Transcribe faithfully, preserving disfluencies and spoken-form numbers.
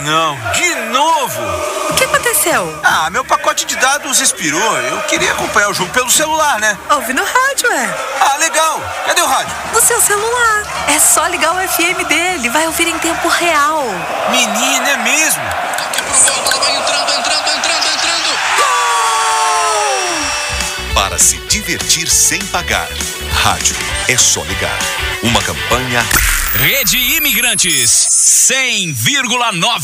não, de novo! O que aconteceu? Ah, meu pacote de dados expirou. Eu queria acompanhar o jogo pelo celular, né? Ouve no rádio, é. Ah, legal! Cadê o rádio? No seu celular. É só ligar o F M dele, vai ouvir em tempo real. Menina, é mesmo? A bola vai entrando, entrando, entrando, entrando. Gol! Para se divertir sem pagar, rádio é só ligar. Uma campanha Rede Imigrantes cem vírgula nove.